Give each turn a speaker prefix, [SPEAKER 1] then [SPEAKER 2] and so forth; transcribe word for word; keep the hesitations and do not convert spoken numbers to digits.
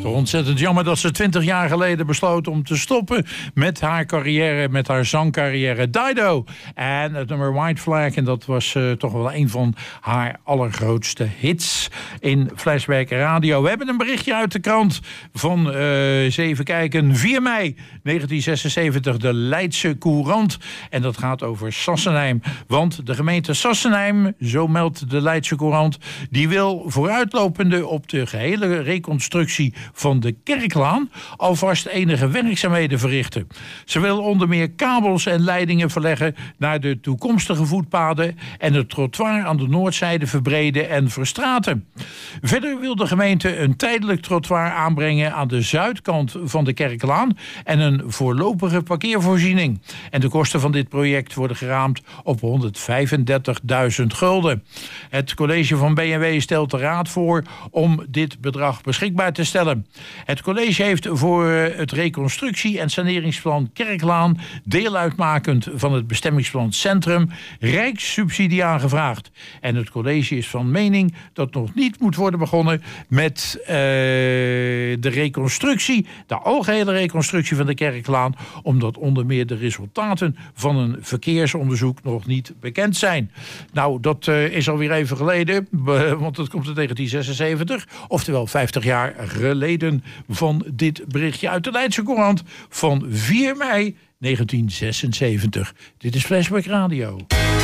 [SPEAKER 1] Toch ontzettend jammer dat ze twintig jaar geleden besloot om te stoppen met haar carrière, met haar zangcarrière. Dido en het nummer White Flag. En dat was uh, toch wel een van haar allergrootste hits in Flashback Radio. We hebben een berichtje uit de krant van uh, eens even kijken. vier mei negentien zesenzeventig, de Leidse Courant. En dat gaat over Sassenheim. Want de gemeente Sassenheim, zo meldt de Leidse Courant, die wil vooruitlopende op de gehele reconstructie van de Kerklaan alvast enige werkzaamheden verrichten. Ze wil onder meer kabels en leidingen verleggen naar de toekomstige voetpaden en het trottoir aan de noordzijde verbreden en verstraten. Verder wil de gemeente een tijdelijk trottoir aanbrengen aan de zuidkant van de Kerklaan en een voorlopige parkeervoorziening. En de kosten van dit project worden geraamd op honderdvijfendertigduizend gulden. Het college van B N W stelt de raad voor om dit bedrag beschikbaar te stellen. Het college heeft voor het reconstructie- en saneringsplan Kerklaan, deel uitmakend van het bestemmingsplan Centrum, rijkssubsidie aangevraagd. En het college is van mening dat nog niet moet worden begonnen met uh, de reconstructie, de algehele reconstructie van de Kerklaan, omdat onder meer de resultaten van een verkeersonderzoek nog niet bekend zijn. Nou, dat uh, is alweer even geleden, want dat komt uit negentien zesenzeventig, oftewel vijftig jaar geleden van dit berichtje uit de Leidse Courant van vier mei negentien zesenzeventig. Dit is Flashback Radio.